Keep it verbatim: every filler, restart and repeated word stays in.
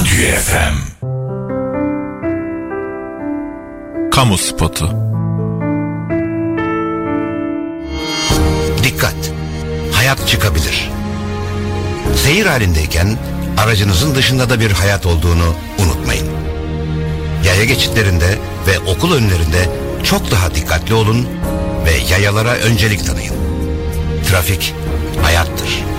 Radyo F M. Kamu spotu. Dikkat! Hayat çıkabilir. Seyir halindeyken aracınızın dışında da bir hayat olduğunu unutmayın. Yaya geçitlerinde ve okul önlerinde çok daha dikkatli olun ve yayalara öncelik tanıyın. Trafik hayattır.